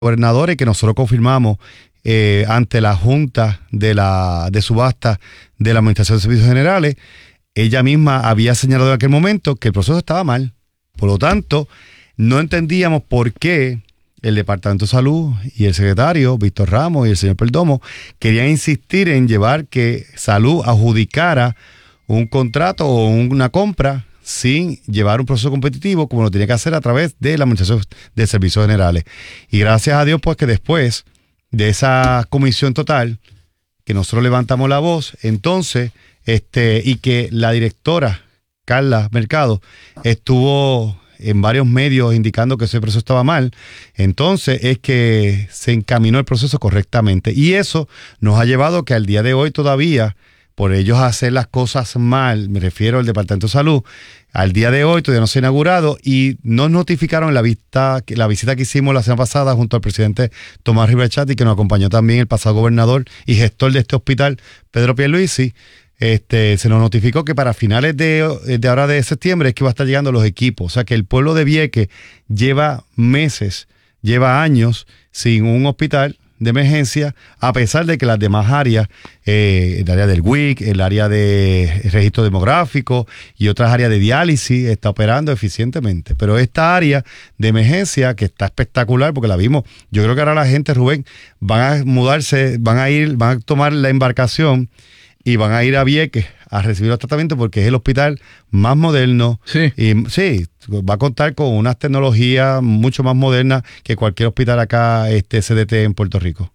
gobernadores que nosotros confirmamos ante la Junta de Subasta de la Administración de Servicios Generales. Ella misma había señalado en aquel momento que el proceso estaba mal. Por lo tanto, no entendíamos por qué el Departamento de Salud y el secretario, Víctor Ramos y el señor Perdomo, querían insistir en llevar que Salud adjudicara un contrato o una compra sin llevar un proceso competitivo como lo tenía que hacer a través de la Administración de Servicios Generales. Y gracias a Dios, pues que después de esa comisión total, que nosotros levantamos la voz, entonces, y que la directora, Carla Mercado, estuvo en varios medios indicando que ese proceso estaba mal, entonces es que se encaminó el proceso correctamente. Y eso nos ha llevado que al día de hoy todavía, por ellos hacer las cosas mal, me refiero al Departamento de Salud, al día de hoy todavía no se ha inaugurado y nos notificaron la visita que hicimos la semana pasada junto al presidente Tomás Rivera Chatty, que nos acompañó también el pasado gobernador y gestor de este hospital, Pedro Pierluisi. Se nos notificó que para finales de ahora de septiembre es que va a estar llegando los equipos. O sea que el pueblo de Vieques lleva meses, lleva años sin un hospital de emergencia, a pesar de que las demás áreas, el área del WIC, el área de registro demográfico y otras áreas de diálisis está operando eficientemente. Pero esta área de emergencia, que está espectacular porque la vimos, yo creo que ahora la gente, Rubén, van a mudarse, van a tomar la embarcación y van a ir a Vieques a recibir los tratamientos porque es el hospital más moderno. Sí. Y sí, va a contar con unas tecnologías mucho más modernas que cualquier hospital acá, CDT en Puerto Rico.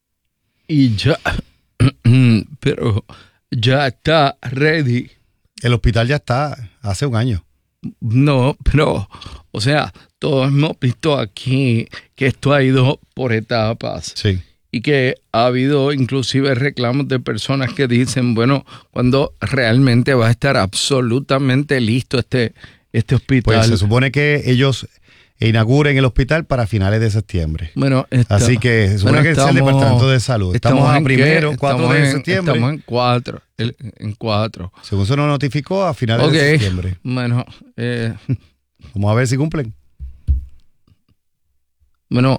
Y ya, pero ya está ready. El hospital ya está hace un año. No, pero, o sea, todos hemos visto aquí que esto ha ido por etapas. Sí. Y que ha habido inclusive reclamos de personas que dicen, bueno, cuando realmente va a estar absolutamente listo este hospital. Pues se supone que ellos inauguren el hospital para finales de septiembre. Bueno, así que se supone que es el Departamento de Salud. Estamos a primero, 4 de septiembre. Estamos en 4. Según se nos notificó, a finales de septiembre. Bueno, vamos a ver si cumplen. Bueno,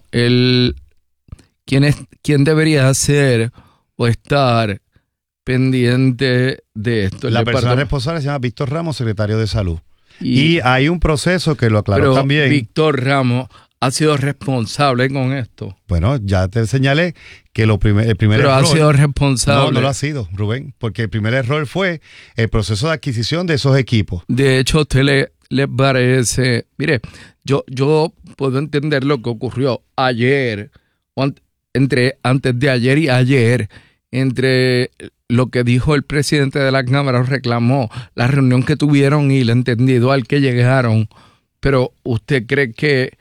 ¿Quién debería hacer o estar pendiente de esto? La persona responsable se llama Víctor Ramos, secretario de Salud. Y hay un proceso que lo aclaró también. Víctor Ramos ha sido responsable con esto. Bueno, ya te señalé que el primer error... Pero ha sido responsable. No lo ha sido, Rubén, porque el primer error fue el proceso de adquisición de esos equipos. De hecho, a usted le parece... Mire, yo puedo entender lo que ocurrió ayer, antes de ayer y ayer, entre lo que dijo el presidente de la Cámara, reclamó la reunión que tuvieron y el entendido al que llegaron. Pero ¿usted cree que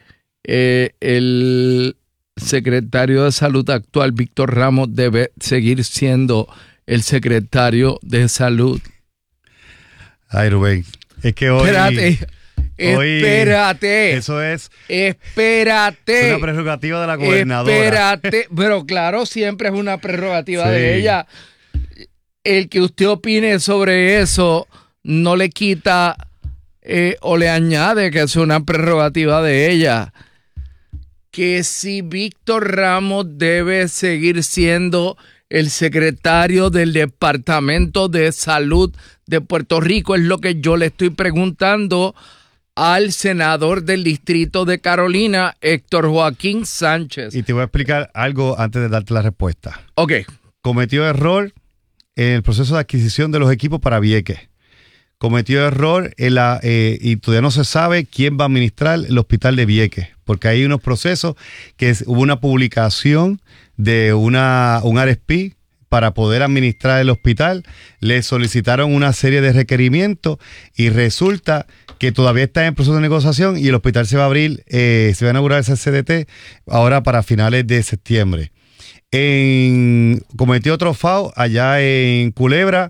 el secretario de Salud actual, Víctor Ramos, debe seguir siendo el secretario de Salud? Ay, Rubén, es que hoy... Espérate. Eso es... Espérate. Es una prerrogativa de la gobernadora. Espérate. Pero claro, siempre es una prerrogativa de ella. El que usted opine sobre eso no le quita o le añade que es una prerrogativa de ella. Que si Víctor Ramos debe seguir siendo el secretario del Departamento de Salud de Puerto Rico, es lo que yo le estoy preguntando al senador del Distrito de Carolina, Héctor Joaquín Sánchez. Y te voy a explicar algo antes de darte la respuesta. Ok. Cometió error en el proceso de adquisición de los equipos para Vieques. Cometió error y todavía no se sabe quién va a administrar el hospital de Vieques, porque hay unos procesos que hubo una publicación de un RFP para poder administrar el hospital. Le solicitaron una serie de requerimientos y resulta que todavía está en proceso de negociación y el hospital se va a abrir, se va a inaugurar ese CDT ahora para finales de septiembre. Cometió otro FAO allá en Culebra,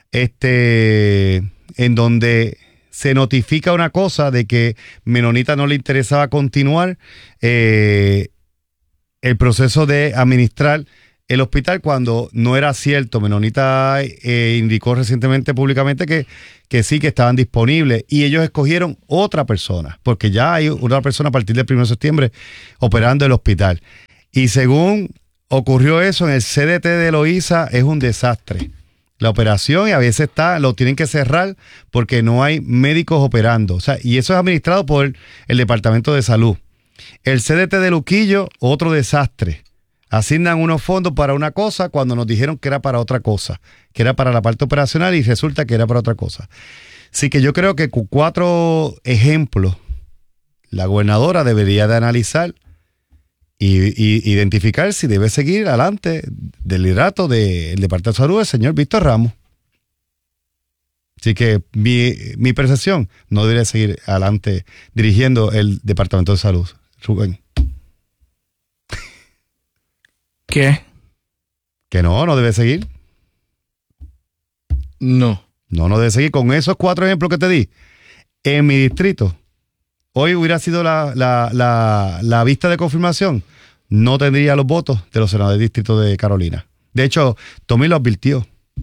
en donde se notifica una cosa de que Menonita no le interesaba continuar el proceso de administrar el hospital cuando no era cierto. Menonita indicó recientemente públicamente que sí, que estaban disponibles y ellos escogieron otra persona, porque ya hay una persona a partir del 1 de septiembre operando el hospital. Y según ocurrió eso en el CDT de Loíza, es un desastre. La operación y a veces lo tienen que cerrar porque no hay médicos operando. O sea, y eso es administrado por el Departamento de Salud. El CDT de Luquillo, otro desastre. Asignan unos fondos para una cosa cuando nos dijeron que era para otra cosa, que era para la parte operacional y resulta que era para otra cosa. Así que yo creo que con 4 ejemplos, la gobernadora debería de analizar y identificar si debe seguir adelante del liderato del Departamento de Salud del señor Víctor Ramos. Así que mi percepción no debería seguir adelante dirigiendo el Departamento de Salud. Rubén. ¿Qué? Que no debe seguir. No. No debe seguir. Con esos 4 ejemplos que te di, en mi distrito, hoy hubiera sido la vista de confirmación, no tendría los votos de los senadores del distrito de Carolina. De hecho, Tommy lo advirtió.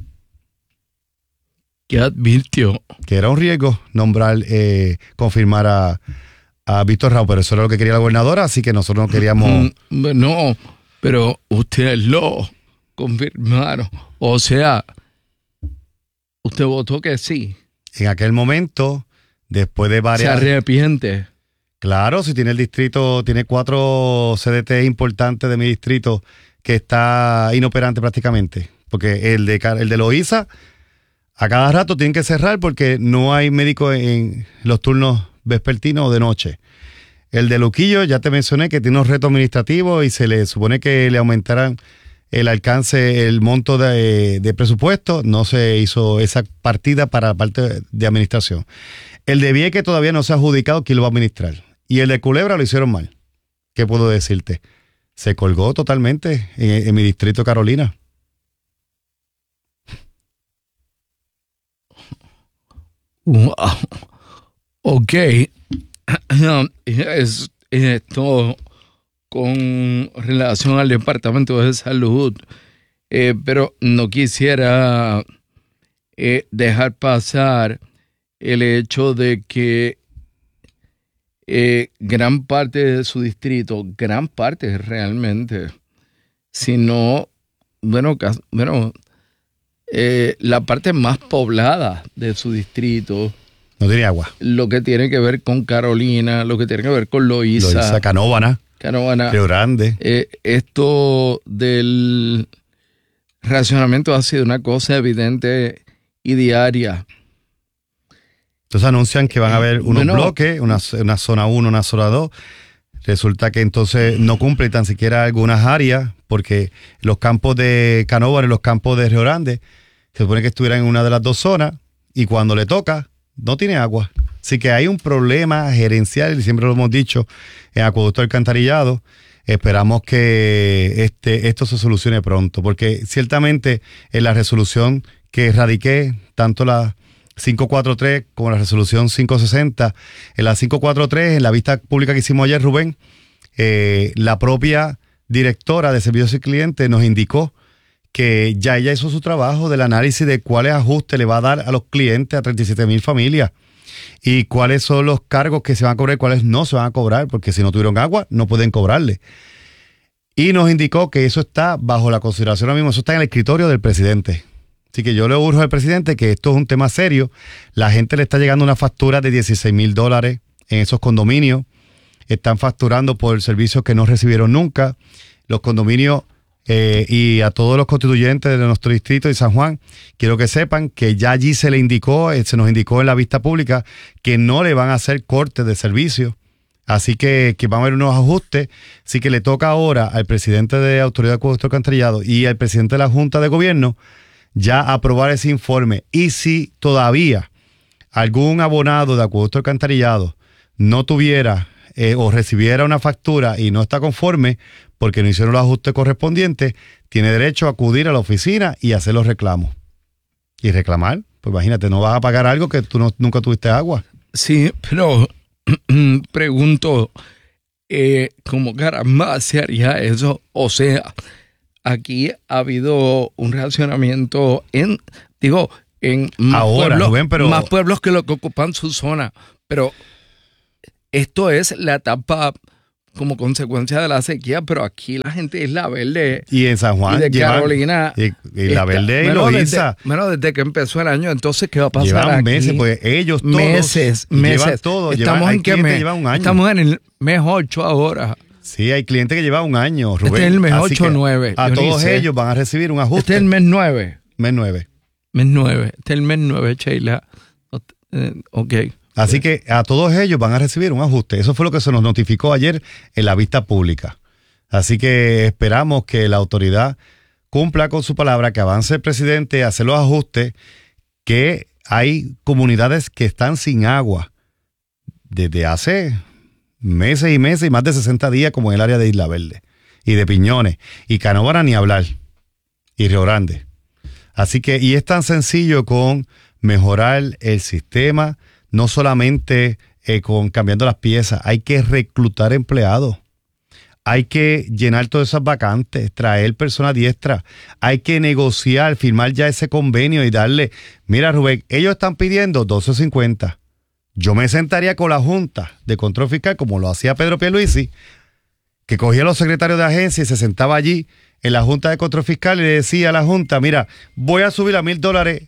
¿Qué advirtió? Que era un riesgo confirmar a Víctor Ramos, pero eso era lo que quería la gobernadora, así que nosotros no queríamos... No, pero ustedes lo confirmaron. O sea, usted votó que sí. En aquel momento, después de varias... ¿Se arrepiente? Claro, si tiene el distrito, tiene 4 CDT importantes de mi distrito que está inoperante prácticamente. Porque el de Loíza, a cada rato tienen que cerrar porque no hay médico en los turnos vespertinos o de noche. El de Luquillo, ya te mencioné que tiene unos retos administrativos y se le supone que le aumentaran el alcance, el monto de presupuesto. No se hizo esa partida para la parte de administración. El de Vieques todavía no se ha adjudicado quién lo va a administrar. Y el de Culebra lo hicieron mal. ¿Qué puedo decirte? Se colgó totalmente en mi distrito Carolina. Wow. Ok. Esto con relación al Departamento de Salud, pero no quisiera dejar pasar el hecho de que gran parte de su distrito, gran parte realmente, sino, la parte más poblada de su distrito, no tiene agua. Lo que tiene que ver con Carolina, lo que tiene que ver con Loíza, Canóvana, Río Grande. Esto del racionamiento ha sido una cosa evidente y diaria. Entonces anuncian que van a haber unos bloques, una zona 1, una zona 2. Resulta que entonces no cumple tan siquiera algunas áreas, porque los campos de Canóvana y los campos de Río Grande se supone que estuvieran en una de las 2 zonas, y cuando le toca, no tiene agua. Así que hay un problema gerencial, y siempre lo hemos dicho, en Acueducto Alcantarillado. Esperamos que esto se solucione pronto, porque ciertamente en la resolución que radiqué, tanto la 543 como la resolución 560, en la 543, en la vista pública que hicimos ayer, Rubén, la propia directora de Servicios y Clientes nos indicó que ya ella hizo su trabajo del análisis de cuáles ajustes le va a dar a los clientes, a 37,000 familias, y cuáles son los cargos que se van a cobrar y cuáles no se van a cobrar, porque si no tuvieron agua, no pueden cobrarle. Y nos indicó que eso está bajo la consideración ahora mismo, eso está en el escritorio del presidente. Así que yo le urjo al presidente que esto es un tema serio. La gente le está llegando una factura de $16,000 en esos condominios. Están facturando por servicios que no recibieron nunca. Los condominios y a todos los constituyentes de nuestro distrito de San Juan, quiero que sepan que ya allí se le indicó, se nos indicó en la vista pública que no le van a hacer cortes de servicios. Así que van a haber unos ajustes. Así que le toca ahora al presidente de Autoridad de Acueducto Alcantarillado y al presidente de la Junta de Gobierno ya aprobar ese informe. Y si todavía algún abonado de Acueducto Alcantarillado no tuviera o recibiera una factura y no está conforme porque no hicieron los ajustes correspondientes, tiene derecho a acudir a la oficina y hacer los reclamos. Y reclamar, pues imagínate, no vas a pagar algo que tú nunca tuviste agua. Sí, pero pregunto, ¿cómo caramba se haría eso? O sea, aquí ha habido un racionamiento en más ahora, pueblos, Rubén, pero más pueblos que lo que ocupan su zona. Pero esto es la etapa como consecuencia de la sequía, pero aquí la gente de Isla Verde y en San Juan y de Carolina y Isla Verde y Loíza desde que empezó el año, entonces ¿qué va a pasar llevan aquí? meses, pues ellos todos meses llevan todo, estamos en qué mes, llevan un año. Estamos en el mes 8 ahora. Sí, hay clientes que llevan un año, Rubén. Este es el mes 8 o 9. A todos ellos van a recibir un ajuste. Este es el mes 9. Mes 9. Mes 9. Este es el mes 9, Sheila. Ok. Así que a todos ellos van a recibir un ajuste. Eso fue lo que se nos notificó ayer en la vista pública. Así que esperamos que la autoridad cumpla con su palabra, que avance el presidente a hacer los ajustes, que hay comunidades que están sin agua desde hace meses y meses y más de 60 días, como en el área de Isla Verde y de Piñones y Canóvara ni hablar y Río Grande. Así que, y es tan sencillo con mejorar el sistema, no solamente con cambiando las piezas, hay que reclutar empleados, hay que llenar todas esas vacantes, traer personas diestras, hay que negociar, firmar ya ese convenio y darle, mira Rubén, ellos están pidiendo $12.50. Yo me sentaría con la Junta de Control Fiscal, como lo hacía Pedro Pierluisi, que cogía a los secretarios de agencia y se sentaba allí en la Junta de Control Fiscal y le decía a la Junta, mira, voy a subir a $1,000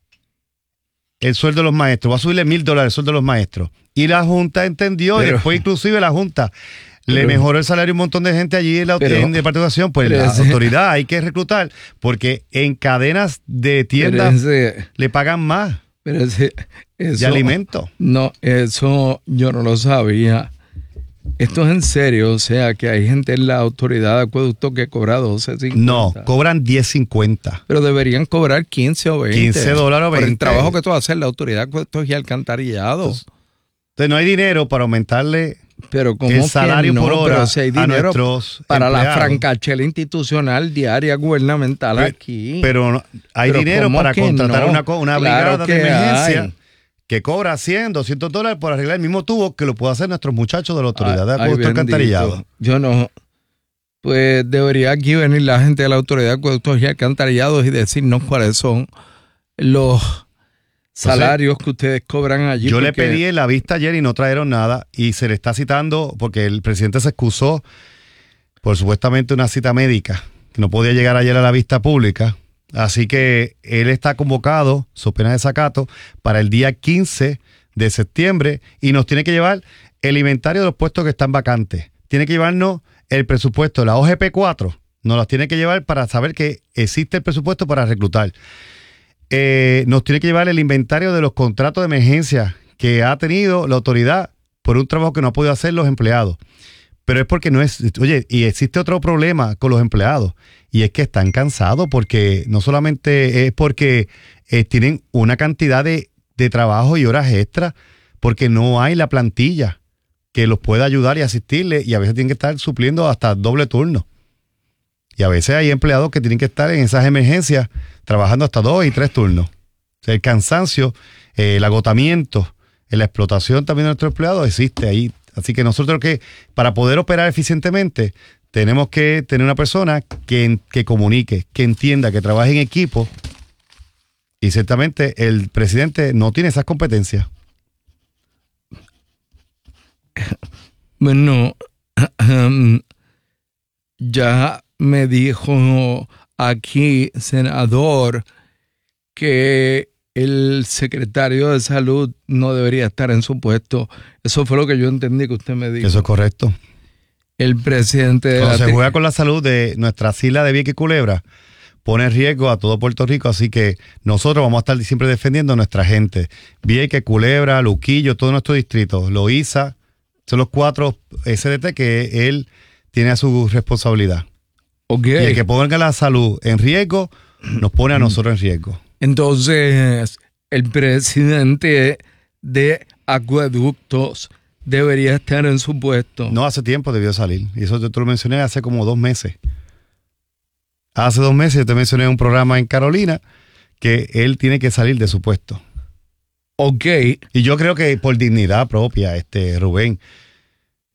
el sueldo de los maestros, voy a subirle $1,000 el sueldo de los maestros. Y la Junta entendió, y después inclusive la Junta le mejoró el salario a un montón de gente allí en el Departamento de Educación. Pues la autoridad hay que reclutar, porque en cadenas de tiendas le pagan más de alimentos. No, eso yo no lo sabía. Esto es en serio, o sea, que hay gente en la autoridad de acueducto que cobra $12.50. No, cobran $10.50. Pero deberían cobrar 15 o 20. $15 o 20. Por el trabajo que tú haces en la autoridad de acueductos y alcantarillados. Entonces no hay dinero para aumentarle el salario por hora, pero si hay dinero a nuestros para empleados. la francachela institucional diaria gubernamental aquí. Pero no, hay dinero para contratar una brigada de emergencia que cobra $100, $200 por arreglar el mismo tubo que lo puede hacer nuestros muchachos de la autoridad de acueductos alcantarillados. Yo no. Pues debería aquí venir la gente de la autoridad de acueductos y alcantarillados y decirnos cuáles son los salarios que ustedes cobran allí. Yo le pedí en la vista ayer y no trajeron nada, y se le está citando porque el presidente se excusó por supuestamente una cita médica, que no podía llegar ayer a la vista pública. Así que él está convocado, su pena de desacato, para el día 15 de septiembre y nos tiene que llevar el inventario de los puestos que están vacantes. Tiene que llevarnos el presupuesto, la OGP 4, nos las tiene que llevar para saber que existe el presupuesto para reclutar. Nos tiene que llevar el inventario de los contratos de emergencia que ha tenido la autoridad por un trabajo que no ha podido hacer los empleados. Pero es porque no es... Oye, y existe otro problema con los empleados, y es que están cansados, porque no solamente es porque tienen una cantidad de trabajo y horas extras, porque no hay la plantilla que los pueda ayudar y asistirles, y a veces tienen que estar supliendo hasta doble turno. Y a veces hay empleados que tienen que estar en esas emergencias trabajando hasta 2 y 3 turnos. O sea, el cansancio, el agotamiento, la explotación también de nuestros empleados existe ahí. Así que nosotros, que para poder operar eficientemente, tenemos que tener una persona que comunique, que entienda, que trabaje en equipo, y ciertamente el presidente no tiene esas competencias. Bueno, ya me dijo aquí, senador, que el secretario de Salud no debería estar en su puesto. Eso fue lo que yo entendí que usted me dijo. Eso es correcto. El presidente de Cuando se juega con la salud de nuestra isla de Vieques y Culebra, pone en riesgo a todo Puerto Rico, así que nosotros vamos a estar siempre defendiendo a nuestra gente. Vieques, Culebra, Luquillo, todo nuestro distrito, Loíza, son los 4 SDT que él tiene a su responsabilidad. Okay. Y el que ponga la salud en riesgo, nos pone a nosotros en riesgo. Entonces, el presidente de Acueductos debería estar en su puesto. No, hace tiempo debió salir. Y eso yo te lo mencioné hace como 2 meses. Hace 2 meses yo te mencioné en un programa en Carolina que él tiene que salir de su puesto. Ok. Y yo creo que por dignidad propia, Rubén,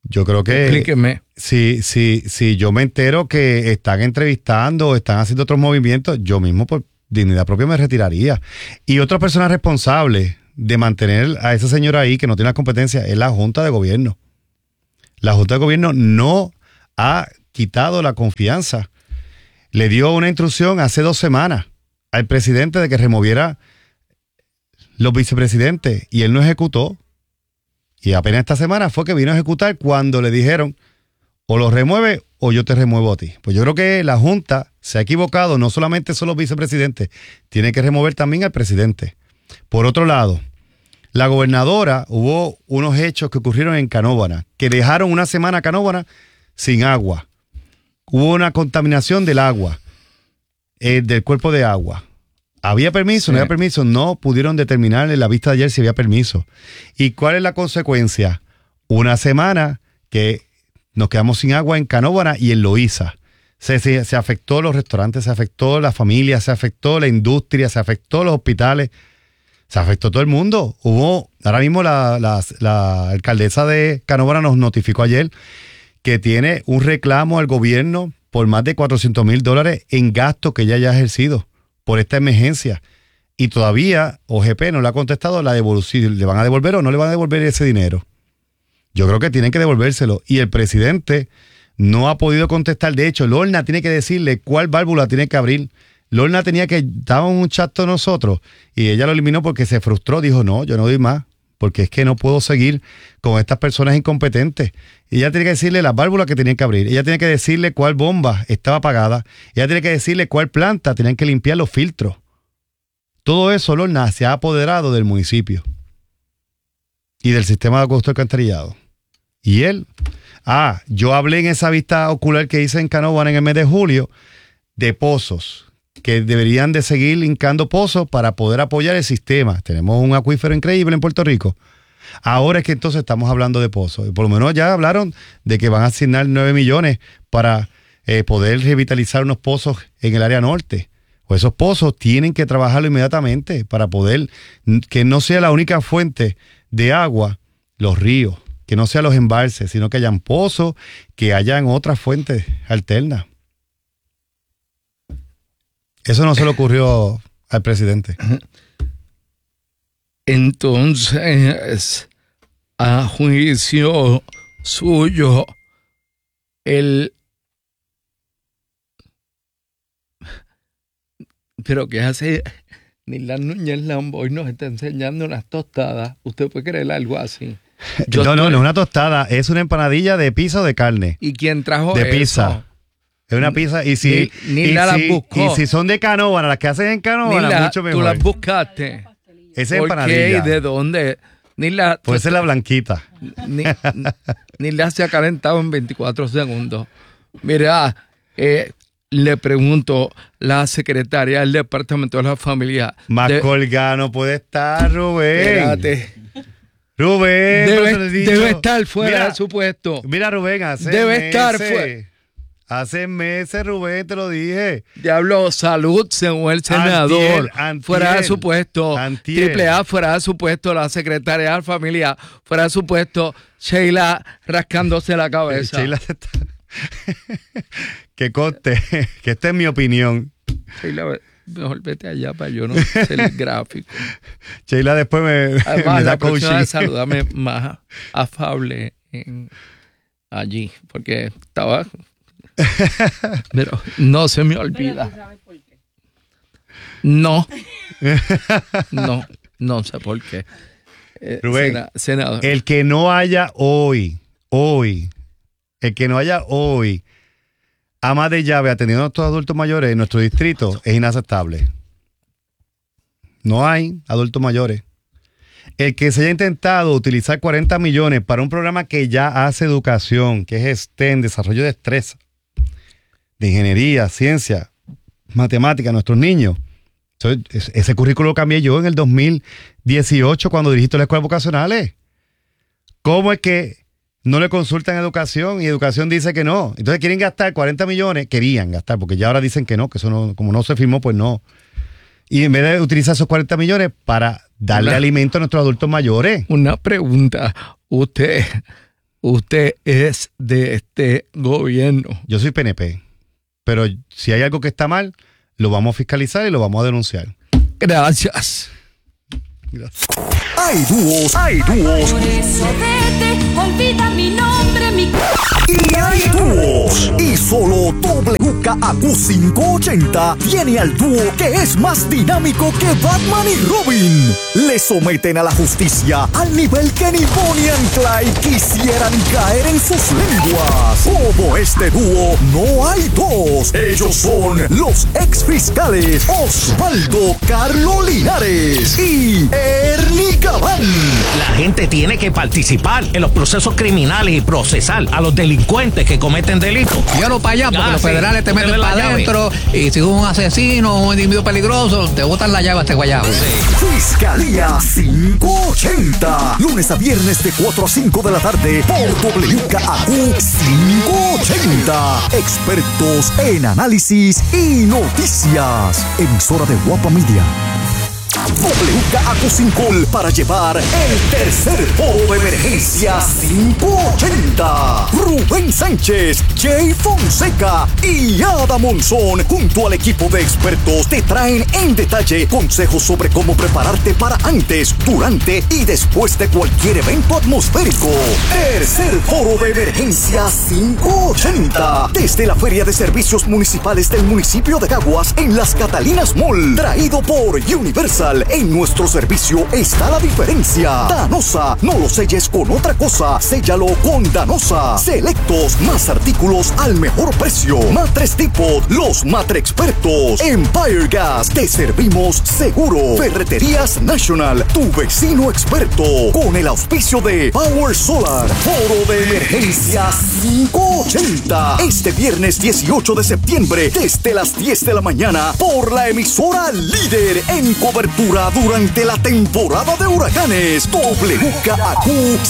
Yo creo que Explíqueme. si yo me entero que están entrevistando o están haciendo otros movimientos, yo mismo por dignidad propia me retiraría. Y otra persona responsable de mantener a esa señora ahí que no tiene la competencia es la Junta de Gobierno. La Junta de Gobierno no ha quitado la confianza. Le dio una instrucción hace 2 semanas al presidente de que removiera los vicepresidentes y él no ejecutó. Y apenas esta semana fue que vino a ejecutar cuando le dijeron o lo remueve o yo te remuevo a ti. Pues yo creo que la Junta se ha equivocado, no solamente son los vicepresidentes, tiene que remover también al presidente. Por otro lado, la gobernadora, hubo unos hechos que ocurrieron en Canóvana, que dejaron una semana a Canóvana sin agua. Hubo una contaminación del agua, del cuerpo de agua. ¿Había permiso? ¿No había permiso? No pudieron determinar en la vista de ayer si había permiso. ¿Y cuál es la consecuencia? Una semana que nos quedamos sin agua en Canóvana y en Loíza. Se afectó los restaurantes, se afectó la familia, se afectó la industria, se afectó los hospitales, se afectó todo el mundo. Ahora mismo la alcaldesa de Canóvana nos notificó ayer que tiene un reclamo al gobierno por más de $400,000 en gastos que ella ya ha ejercido por esta emergencia. Y todavía OGP no le ha contestado la devolución. ¿Le van a devolver o no le van a devolver ese dinero? Yo creo que tienen que devolvérselo. Y el presidente no ha podido contestar. De hecho, Lorna tiene que decirle cuál válvula tiene que abrir. Lorna estaba en un chat de nosotros y ella lo eliminó porque se frustró. Dijo, no, yo no doy más, porque es que no puedo seguir con estas personas incompetentes. Y ella tiene que decirle las válvulas que tenían que abrir. Ella tiene que decirle cuál bomba estaba apagada. Ella tiene que decirle cuál planta tenían que limpiar los filtros. Todo eso, Lorna, se ha apoderado del municipio y del sistema de acueducto alcantarillado. Y él, yo hablé en esa vista ocular que hice en Canóvana en el mes de julio de pozos, que deberían de seguir hincando pozos para poder apoyar el sistema. Tenemos un acuífero increíble en Puerto Rico. Ahora es que entonces estamos hablando de pozos. Por lo menos ya hablaron de que van a asignar 9 millones para poder revitalizar unos pozos en el área norte. O esos pozos tienen que trabajarlo inmediatamente para poder que no sea la única fuente de agua, los ríos, que no sean los embalses, sino que hayan pozos, que hayan otras fuentes alternas. Eso no se le ocurrió al presidente. Entonces, a juicio suyo, pero ¿qué hace Nilda Núñez Lamboy? Nos está enseñando unas tostadas. ¿Usted puede creer algo así? No es una tostada, es una empanadilla de pizza o de carne. ¿Y quién trajo de eso? pizza. Es una pizza. Y si, las buscó. Y si son de Canóvana, las que hacen en Canóvana, mucho mejor. Tú las buscaste. Esa es ¿Por empanadilla. qué? ¿De dónde? Puede ser la blanquita. Nilda se ha calentado en 24 segundos. Mira, le pregunto, la secretaria del Departamento de la Familia. Más colgada no puede estar, Rubén. Espérate. Rubén, debe estar fuera de su puesto. Mira, Rubén, estar fuera. Hace meses, Rubén, te lo dije. Diablo, salud, según el senador. Fuera de su puesto. Triple A, fuera de su puesto. La secretaria de la Familia, fuera de su puesto. Sheila rascándose la cabeza. Sheila se está... que conste, que esta es mi opinión. Sheila, mejor vete allá para yo no ser el gráfico. Sheila después me da coaching. Salúdame más afable allí, porque estaba... Pero no se me olvida. No sé por qué. Rubén, senador. El que no haya hoy, ama de llave atendiendo a nuestros adultos mayores en nuestro distrito es inaceptable. No hay adultos mayores. El que se haya intentado utilizar 40 millones para un programa que ya hace educación, que es STEM, desarrollo de destreza, de ingeniería, ciencia, matemática, nuestros niños. Ese currículo lo cambié yo en el 2018 cuando dirigí las escuelas vocacionales. ¿Cómo es que no le consultan educación y educación dice que no? Entonces quieren gastar 40 millones, querían gastar, porque ya ahora dicen que no, que eso no, como no se firmó, pues no. Y en vez de utilizar esos 40 millones para darle alimento a nuestros adultos mayores. Una pregunta, usted usted es de este gobierno. Yo soy PNP, pero si hay algo que está mal, lo vamos a fiscalizar y lo vamos a denunciar. Gracias. Hay dúos. Por eso vete, olvida mi nombre, mi... Y hay dúos. Y solo WKAQ 580 tiene al dúo que es más dinámico que Batman y Robin. Le someten a la justicia al nivel que ni Bonnie and Clyde quisieran caer en sus lenguas. Como este dúo, no hay dos. Ellos son los ex fiscales Osvaldo Carlo Linares y Ernie Gabán. La gente tiene que participar en los procesos criminales y procesar a los delincuentes que cometen delitos. Llévalo para allá, porque los federales te meten para adentro y si un asesino o un individuo peligroso, te botan la llave a este guayabo. Fiscalía 580. Lunes a viernes de 4 a 5 de la tarde por WKAQ 580. Expertos en análisis y noticias. Emisora de Guapa Media. WKAQ 5 para llevar el tercer foro de emergencia 580. Rubén Sánchez, Jay Fonseca y Ada Monzón junto al equipo de expertos te traen en detalle consejos sobre cómo prepararte para antes, durante y después de cualquier evento atmosférico. Tercer foro de emergencia 580 desde la Feria de Servicios Municipales del municipio de Caguas en Las Catalinas Mall, traído por Universal. En nuestro servicio está la diferencia. Danosa, no lo selles con otra cosa, séllalo con Danosa. Selectos, más artículos al mejor precio. Matres Depot, los matre expertos. Empire Gas, te servimos seguro. Ferreterías National, tu vecino experto. Con el auspicio de Power Solar. Foro de emergencia 580. Este viernes 18 de septiembre, desde las 10 de la mañana, por la emisora líder en cobertura durante la temporada de huracanes. WKAQ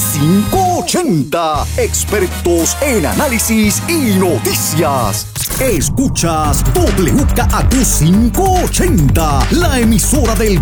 580. Expertos en análisis y noticias. Escuchas WKAQ 580, la emisora del